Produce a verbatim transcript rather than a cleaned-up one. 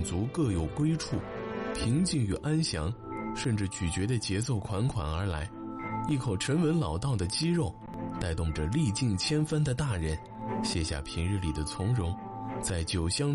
足各有归处，平静与安详，顺着咀嚼的节奏款款而来。一口沉稳老道的鸡肉，带动着历尽千帆的大人，卸下平日里的从容，在酒香